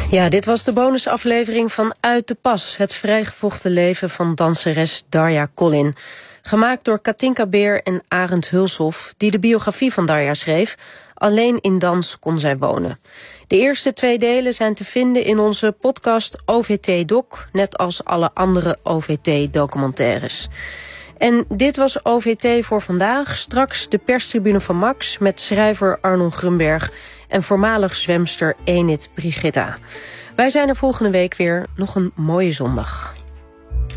Ja, dit was de bonusaflevering van Uit de Pas. Het vrijgevochten leven van danseres Darja Collin. Gemaakt door Katinka Beer en Arend Hulshoff, die de biografie van Darja schreef. Alleen in dans kon zij wonen. De eerste 2 delen zijn te vinden in onze podcast OVT Doc, net als alle andere OVT-documentaires. En dit was OVT voor vandaag. Straks de perstribune van Max met schrijver Arnon Grunberg en voormalig zwemster Enid Brigitta. Wij zijn er volgende week weer. Nog een mooie zondag.